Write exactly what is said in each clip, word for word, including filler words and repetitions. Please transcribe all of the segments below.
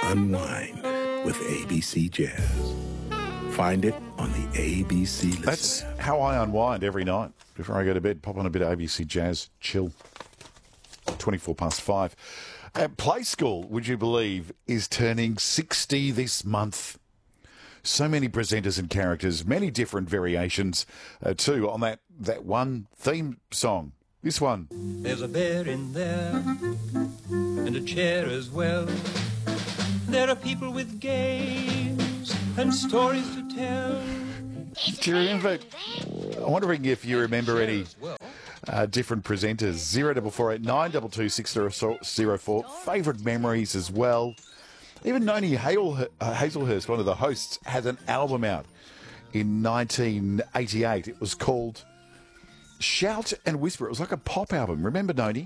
unwind with A B C Jazz. Find it on the A B C Listen That's app. how I unwind every night before I go to bed. Pop on a bit of A B C Jazz, chill. twenty-four past five. Uh, Play School, would you believe, is turning sixty this month. So many presenters and characters, many different variations, uh, too, on that, that one theme song. This one. There's a bear in there, and a chair as well. There are people with games and stories to tell. Do you remember? I'm wondering if you remember any uh, different presenters. Zero double four eight nine double two six zero zero four. Favourite memories as well. Even Noni Hale, uh, Hazelhurst, one of the hosts, had an album out in nineteen eighty-eight. It was called Shout and Whisper. It was like a pop album. Remember, Noni?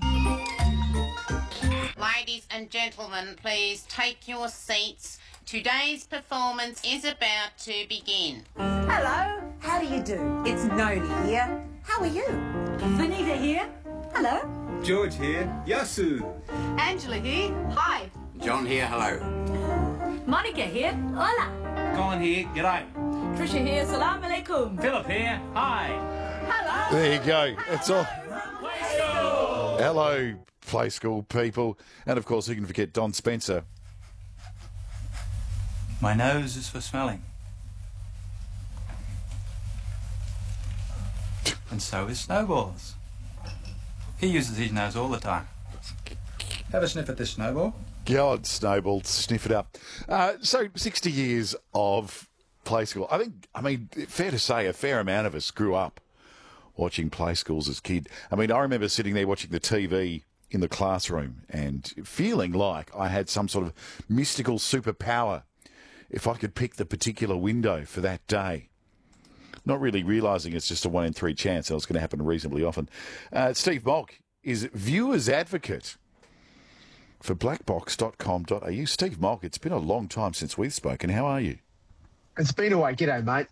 Ladies and gentlemen, please take your seats. Today's performance is about to begin. Hello, how do you do? It's Noni here. How are you? Vanita here. Hello. George here. Yasu. Angela here. Hi. John here, hello. Monica here. Hola. Colin here. G'day. Trisha here. Salam alaikum. Philip here. Hi. Hello. There you go. It's all. Hello, Play School people. And, of course, who can forget Don Spencer? My nose is for smelling. And so is Snowball's. He uses his nose all the time. Have a sniff at this, Snowball. God, Snowball, sniff it up. Uh, so, sixty years of Play School. I think, I mean, fair to say, a fair amount of us grew up watching Play Schools as kids. I mean, I remember sitting there watching the T V in the classroom and feeling like I had some sort of mystical superpower if I could pick the particular window for that day. Not really realising it's just a one in three chance that it's going to happen reasonably often. Uh, Steve Molk is viewer's advocate for blackbox dot com dot a u. Steve Molk, it's been a long time since we've spoken. How are you? It's been a way. G'day, mate.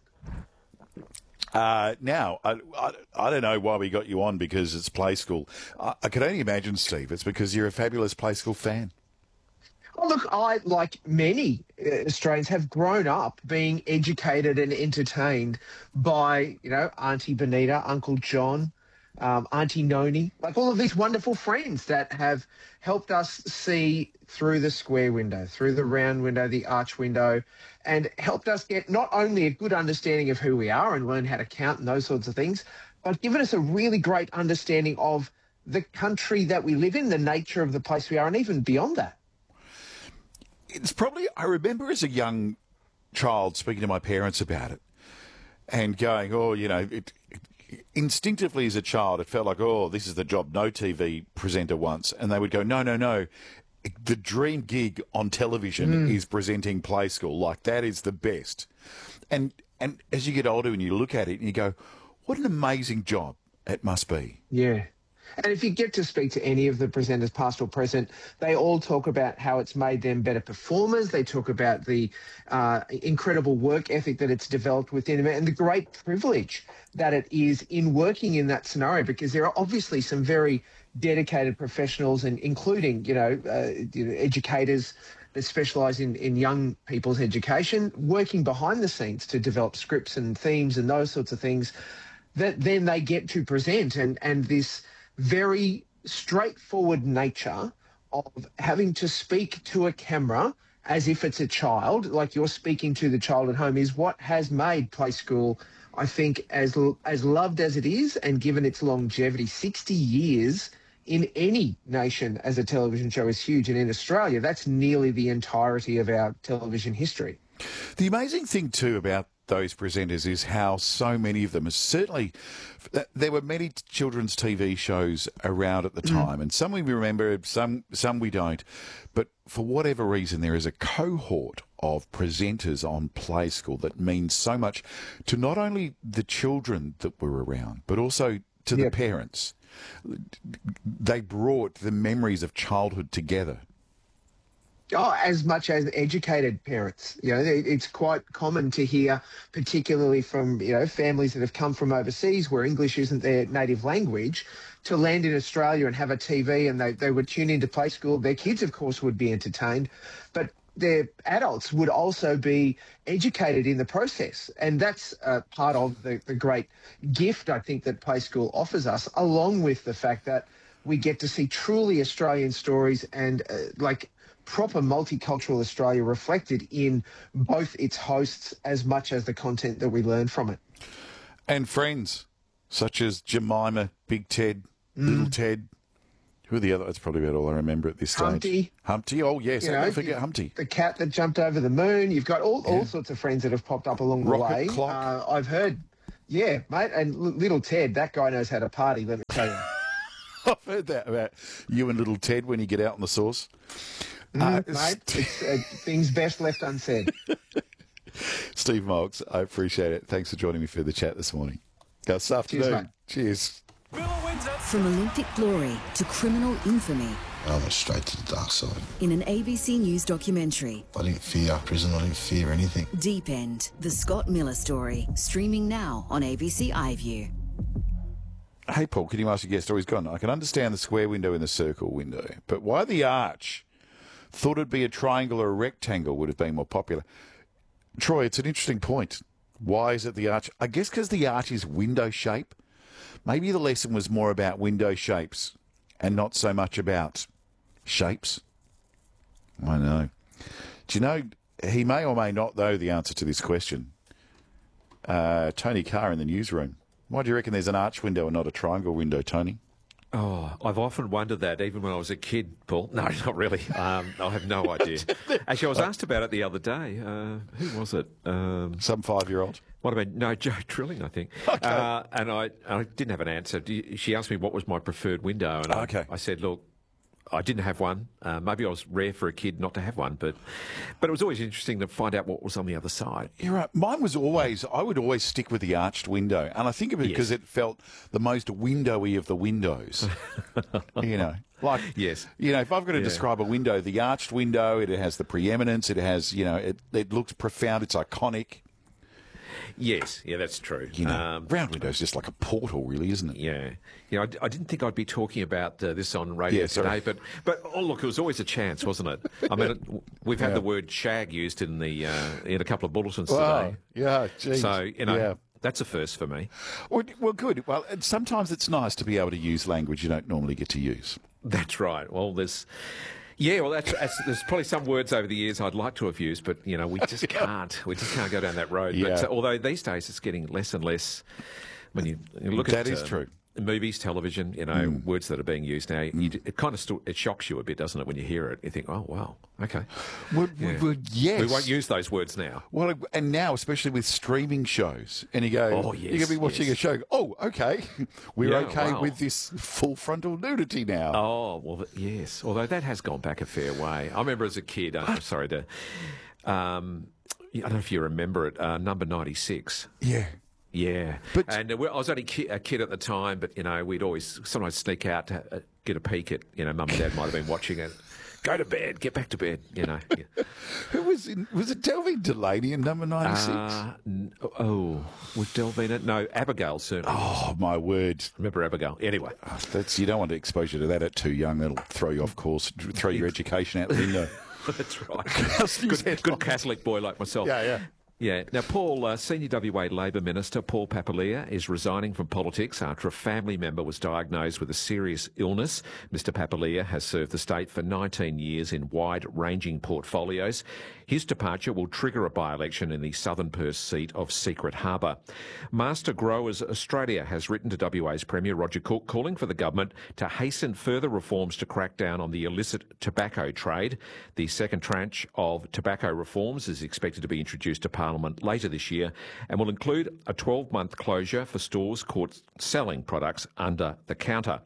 Uh, now, I, I, I don't know why we got you on because it's Play School. I, I can only imagine, Steve, it's because you're a fabulous Play School fan. Oh, look, I, like many uh, Australians, have grown up being educated and entertained by, you know, Auntie Benita, Uncle John, um, Auntie Noni, like all of these wonderful friends that have helped us see through the square window, through the round window, the arch window, and helped us get not only a good understanding of who we are and learn how to count and those sorts of things, but given us a really great understanding of the country that we live in, the nature of the place we are, and even beyond that. It's probably, I remember as a young child speaking to my parents about it and going, oh, you know, it, it, instinctively as a child, it felt like, oh, this is the job, no T V presenter wants. And they would go, no, no, no. The dream gig on television mm. is presenting Play School. Like, that is the best. And and as you get older and you look at it and you go, what an amazing job it must be. Yeah. And if you get to speak to any of the presenters, past or present, they all talk about how it's made them better performers. They talk about the uh, incredible work ethic that it's developed within them and the great privilege that it is in working in that scenario, because there are obviously some very dedicated professionals, and including, you know, uh, you know educators that specialise in, in young people's education, working behind the scenes to develop scripts and themes and those sorts of things that then they get to present. And, and this very straightforward nature of having to speak to a camera as if it's a child, like you're speaking to the child at home, is what has made Play School, I think, as as loved as it is, and given its longevity. sixty years in any nation as a television show is huge, and in Australia, that's nearly the entirety of our television history. The amazing thing, too, about those presenters is how so many of them are certainly, there were many children's T V shows around at the time, mm. and some we remember, some some we don't, but for whatever reason there is a cohort of presenters on Play School that means so much to not only the children that were around, but also to yep. the parents. They brought the memories of childhood together. Oh, as much as educated parents. You know, it's quite common to hear, particularly from, you know, families that have come from overseas where English isn't their native language, to land in Australia and have a T V and they, they would tune into Play School. Their kids, of course, would be entertained. But their adults would also be educated in the process. And that's uh, part of the, the great gift, I think, that Play School offers us, along with the fact that we get to see truly Australian stories and uh, like proper multicultural Australia reflected in both its hosts as much as the content that we learn from it. And friends such as Jemima, Big Ted, Little Mm. Ted. Who are the other? That's probably about all I remember at this stage. Humpty. Humpty. Oh, yes. You I know, don't forget Humpty. The cat that jumped over the moon. You've got all, Yeah. all sorts of friends that have popped up along the Rocket way. Clock. Uh, I've heard, yeah, mate. And L- Little Ted, that guy knows how to party, let me tell you. I've heard that about you and Little Ted when you get out on the sauce. Mm, Uh, mate, it's, uh, things best left unsaid. Steve Moggs, I appreciate it. Thanks for joining me for the chat this morning. Uh, This afternoon. mate. Cheers. From Olympic glory to criminal infamy I went straight to the dark side. in an A B C News documentary, I didn't fear prison, I didn't fear anything. Deep End, the Scott Miller story, streaming now on A B C iView. Hey, Paul, can you ask your guest? Oh, he's gone. I can understand the square window and the circle window, but why the arch? Thought it'd be a triangle or a rectangle would have been more popular. Troy, it's an interesting point. Why is it the arch? I guess because the arch is window shape. Maybe the lesson was more about window shapes and not so much about shapes. I know. Do you know, he may or may not know the answer to this question. Uh, Tony Carr in the newsroom. Why do you reckon there's an arch window and not a triangle window, Tony? Oh, I've often wondered that, even when I was a kid, Paul. No, not really. Um, I have no idea. Actually, I was asked about it the other day. Uh, who was it? Um, Some five-year-old. What about no Joe Trilling? I think. Okay. Uh, and I, I didn't have an answer. She asked me what was my preferred window, and I, Okay. I said, look, I didn't have one. Uh, maybe I was rare for a kid not to have one, but but it was always interesting to find out what was on the other side. You're right. Mine was always, I would always stick with the arched window. And I think of it because Yes. it felt the most windowy of the windows. You know, like, Yes. you know, if I've got to Yeah. describe a window, the arched window, it has the preeminence, it has, you know, it, it looks profound, it's iconic. Yes, yeah, that's true. You know, Um, round window is just like a portal, really, isn't it? Yeah, you know, I, I didn't think I'd be talking about uh, this on radio Yeah, sorry. today, but but oh look, it was always a chance, wasn't it? I mean, it, we've had Yeah. the word shag used in the uh, in a couple of bulletins Wow. today, Yeah, geez. so you know Yeah. that's a first for me. Well, well, good. Well, and sometimes it's nice to be able to use language you don't normally get to use. That's right. Well, there's. Yeah, well, that's, that's, there's probably some words over the years I'd like to have used, but you know, we just can't. We just can't go down that road. Yeah. But, uh, although these days it's getting less and less. When you, you look That at is uh, true. movies, television, you know, words that are being used now, you, it kind of still, it shocks you a bit, doesn't it? When you hear it, you think, oh wow, okay. Well, Yeah. well, yes. We won't use those words now. Well, and now, especially with streaming shows, and you go, Oh, you're yes, going to be watching yes. a show. Oh, okay, we're Yeah, okay wow. with this full frontal nudity now. Oh, well, th- yes. Although that has gone back a fair way. I remember as a kid, uh, I'm sorry to, um, I don't know if you remember it, uh, number ninety-six. Yeah. Yeah, But- and uh, we- I was only ki- a kid at the time, but you know we'd always sometimes sneak out to uh, get a peek at you know mum and dad might have been watching it. Go to bed, get back to bed. You know. Yeah. Who was in? Was it Delvin Delaney in number ninety-six? Uh, n- oh, was Delvina? No, Abigail certainly. oh my word! Remember Abigail? Anyway, That's you don't want to expose you to that at too young. That'll throw you off course, throw your education out the window. that's right. News good, headlines. good Catholic boy like myself. Yeah, yeah. Yeah. Now, Paul, uh, Senior W A Labor Minister Paul Papalia is resigning from politics after a family member was diagnosed with a serious illness. Mister Papalia has served the state for nineteen years in wide-ranging portfolios. His departure will trigger a by-election in the Southern Perth seat of Secret Harbour. Master Growers Australia has written to W A's Premier Roger Cook calling for the government to hasten further reforms to crack down on the illicit tobacco trade. The second tranche of tobacco reforms is expected to be introduced to Parliament later this year and will include a twelve-month closure for stores caught selling products under the counter.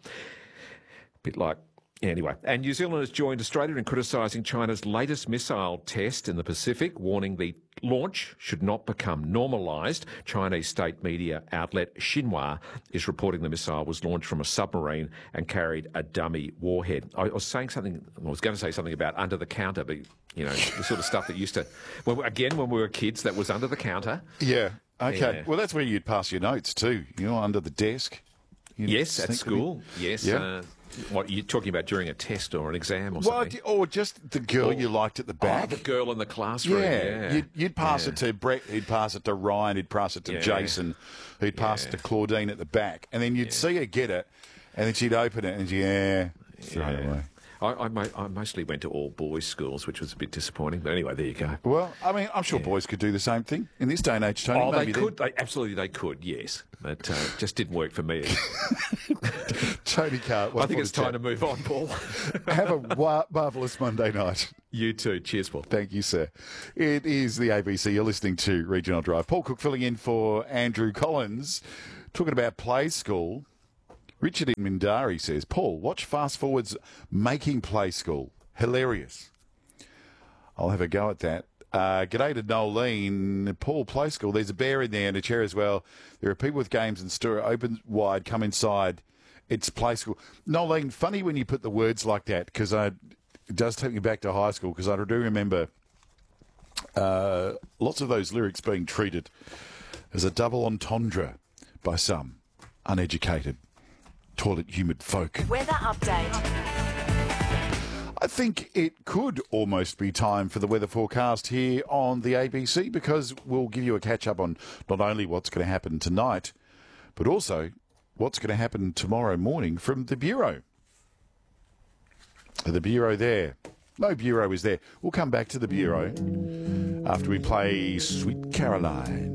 Bit like Anyway, and New Zealand has joined Australia in criticising China's latest missile test in the Pacific, warning the launch should not become normalised. Chinese state media outlet Xinhua is reporting the missile was launched from a submarine and carried a dummy warhead. I was saying something, I was going to say something about under the counter, but, you know, the sort of stuff that used to, well, again, when we were kids, that was under the counter. Yeah. Okay. Yeah. Well, that's where you'd pass your notes too. You know, under the desk. You'd Yes, at sneak them in. school. Yes. Yeah. Uh, What, you're talking about during a test or an exam or Well, something? or just the girl Or- you liked at the Oh, back. the girl in the classroom. Yeah, Yeah. You'd, you'd pass Yeah. it to Brett, he'd pass it to Ryan, he'd pass it to Yeah. Jason, he'd pass it Yeah. to Claudine at the back, and then you'd see her get it, and then she'd open it and she'd, yeah, throw it Yeah. away. I, I, mo- I mostly went to all boys' schools, which was a bit disappointing. But anyway, there you go. Well, I mean, I'm sure boys could do the same thing in this day and age, Tony. Oh, they maybe could. They, absolutely, they could. Yes, but uh, just didn't work for me. Tony Carr. I think it's time to move on, Paul. Have a wa- marvellous Monday night. You too. Cheers, Paul. Thank you, sir. It is the A B C. You're listening to Regional Drive. Paul Cook filling in for Andrew Collins, talking about play school. Richard in Mindari says, Paul, watch Fast Forward's Making Play School. Hilarious. I'll have a go at that. Uh, g'day to Nolene. Paul, Play School. There's a bear in there and a chair as well. There are people with games and store open wide. Come inside. It's Play School. Nolene, funny when you put the words like that because it does take me back to high school because I do remember uh, lots of those lyrics being treated as a double entendre by some uneducated toilet humid folk. Weather update. I think it could almost be time for the weather forecast here on the A B C because we'll give you a catch up on not only what's going to happen tonight, but also what's going to happen tomorrow morning from the Bureau. The Bureau there. No Bureau is there. We'll come back to the Bureau after we play Sweet Caroline.